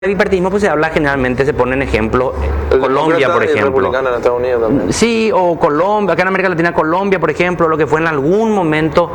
bipartidismo pues se habla generalmente, se ponen ejemplos, Colombia por ejemplo. En Estados Unidos también. Sí, o Colombia, acá en América Latina, Colombia por ejemplo, lo que fue en algún momento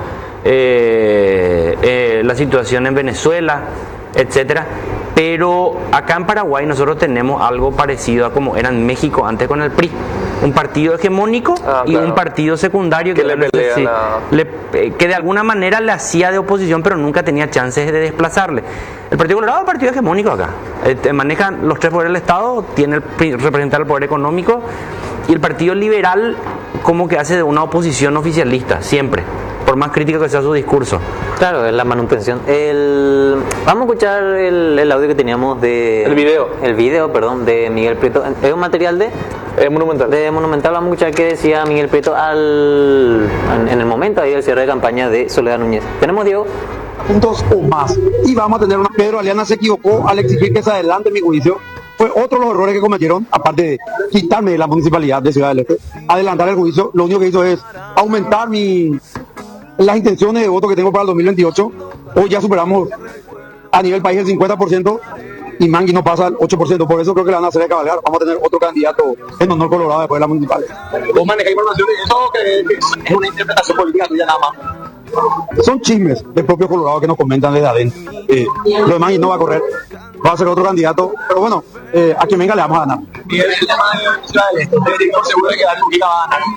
la situación en Venezuela, etcétera. Pero acá en Paraguay nosotros tenemos algo parecido a como era en México antes con el PRI. Un partido hegemónico y claro, un partido secundario que de alguna manera le hacía de oposición, pero nunca tenía chances de desplazarle. El Partido Colorado es un partido hegemónico acá. Manejan los tres poderes del Estado, tiene representa el poder económico, y el Partido Liberal como que hace de una oposición oficialista, siempre, por más crítico que sea su discurso. Claro, es la manutención. Vamos a escuchar el audio que teníamos de... El video, perdón, de Miguel Prieto. Es un material de... Monumental. De Monumental. Vamos a escuchar qué decía Miguel Prieto en el momento ahí del cierre de campaña de Soledad Núñez. ¿Tenemos, Diego? Puntos o más. Y vamos a tener una... Pedro Aliana se equivocó al exigir que se adelante mi juicio. Fue otro de los errores que cometieron, aparte de quitarme la municipalidad de Ciudad del Este, adelantar el juicio. Lo único que hizo es aumentar las intenciones de voto que tengo para el 2028. Hoy ya superamos a nivel país el 50% y Mangui no pasa al 8%. Por eso creo que le van a hacer el cabalgar. Vamos a tener otro candidato en honor Colorado después de las municipales. ¿Vos manejas información de eso que es una interpretación política tuya nada más? Son chismes del propio Colorado que nos comentan desde adentro. Lo de Mangui no va a correr. Va a ser otro candidato. Pero bueno, a quien venga le vamos a ganar. Y el tema de Ciudad del Este, ¿estás seguro de que Daniel Mujica va a ganar?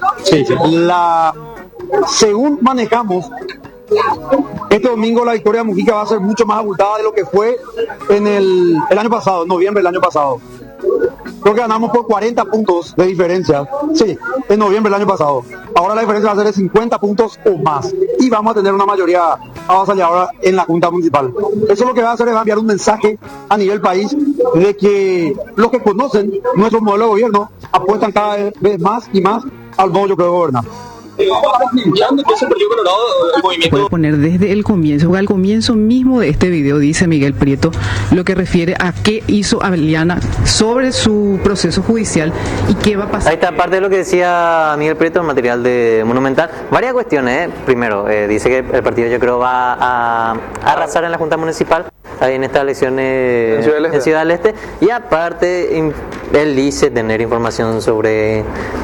Sí. Según manejamos, este domingo la victoria de Mujica va a ser mucho más abultada de lo que fue en el año pasado, en noviembre del año pasado. Creo que ganamos por 40 puntos de diferencia. Sí, en noviembre del año pasado. Ahora la diferencia va a ser de 50 puntos o más. Y vamos a tener una mayoría avasalladora en la Junta Municipal. Eso lo que va a hacer es enviar un mensaje a nivel país de que los que conocen nuestro modelo de gobierno apuestan cada vez más y más al modo yo creo de gobernar. Puede poner desde el comienzo, al comienzo mismo de este video, dice Miguel Prieto, lo que refiere a qué hizo Aliana sobre su proceso judicial y qué va a pasar. Ahí está parte de lo que decía Miguel Prieto, el material de Monumental. Varias cuestiones, Primero, dice que el partido yo creo va a arrasar en la Junta Municipal ahí en estas elecciones en Ciudad del Este. Y aparte, él dice tener información sobre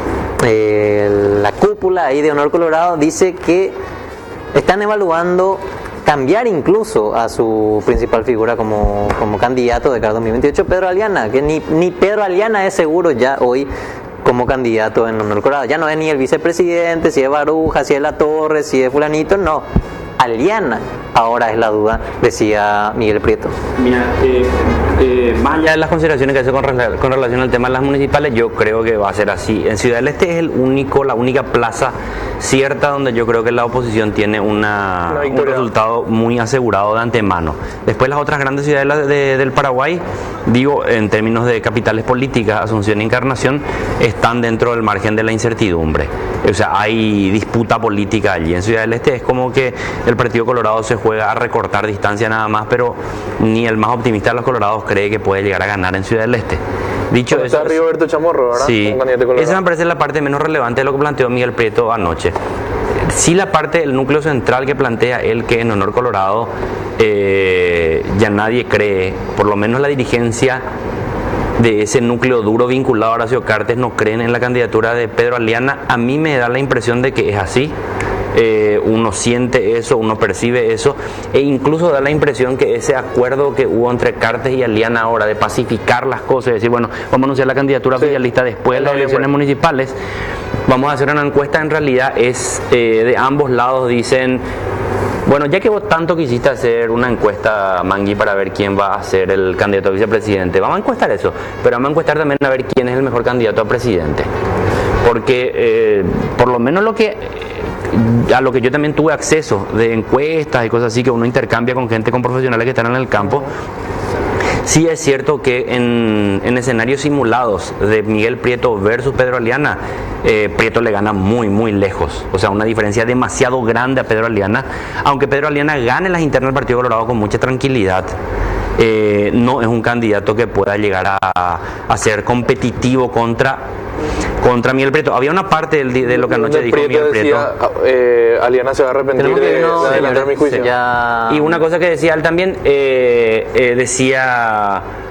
la cúpula ahí de Honor Colorado. Dice que están evaluando cambiar incluso a su principal figura como candidato de cara a 2028, Pedro Aliana, que ni Pedro Aliana es seguro ya hoy como candidato en Honor Colorado. Ya no es ni el vicepresidente, si es Baruja, si es La Torre, si es fulanito, no. Aliana ahora es la duda, decía Miguel Prieto. Mira, más allá de las consideraciones que hace con relación al tema de las municipales, yo creo que va a ser así. En Ciudad del Este es la única plaza cierta donde yo creo que la oposición tiene un resultado muy asegurado de antemano. Después las otras grandes ciudades del Paraguay, digo, en términos de capitales políticas, Asunción y Encarnación, están dentro del margen de la incertidumbre. O sea, hay disputa política allí. En Ciudad del Este es como que el Partido Colorado se juega a recortar distancia nada más, pero ni el más optimista de los colorados cree que puede llegar a ganar en Ciudad del Este. Dicho eso, está Rigoberto Chamorro, ¿verdad? Sí, esa me parece la parte menos relevante de lo que planteó Miguel Prieto anoche. Sí, la parte, el núcleo central que plantea él, que en Honor Colorado ya nadie cree, por lo menos la dirigencia de ese núcleo duro vinculado a Horacio Cartes no creen en la candidatura de Pedro Aliana. A mí me da la impresión de que es así. Uno siente eso, uno percibe eso, e incluso da la impresión que ese acuerdo que hubo entre Cartes y Aliana ahora de pacificar las cosas, decir, bueno, vamos a anunciar la candidatura oficialista después de las elecciones municipales, vamos a hacer una encuesta, en realidad es de ambos lados. Dicen, bueno, ya que vos tanto quisiste hacer una encuesta, Mangui, para ver quién va a ser el candidato a vicepresidente, vamos a encuestar eso, pero vamos a encuestar también a ver quién es el mejor candidato a presidente, porque por lo menos a lo que yo también tuve acceso de encuestas y cosas así que uno intercambia con gente, con profesionales que están en el campo, sí es cierto que en escenarios simulados de Miguel Prieto versus Pedro Aliana, Prieto le gana muy, muy lejos. O sea, una diferencia demasiado grande a Pedro Aliana. Aunque Pedro Aliana gane las internas del Partido Colorado con mucha tranquilidad, no es un candidato que pueda llegar a ser competitivo contra contra Miguel Prieto. Había una parte de lo que anoche dijo Miguel Prieto. Decía, Aliana se va a arrepentir Tenemos que de irnos, adelantar mi señores, juicio. ya- Y una cosa que decía él también, decía